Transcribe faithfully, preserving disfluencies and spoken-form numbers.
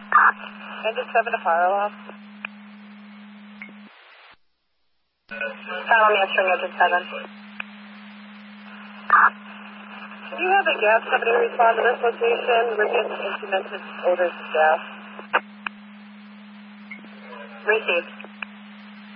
Engine seven to fire alarm. Fire alarm answering engine seven. Do you have a gas company respond to this location? We're getting instrumented odors of gas. Received.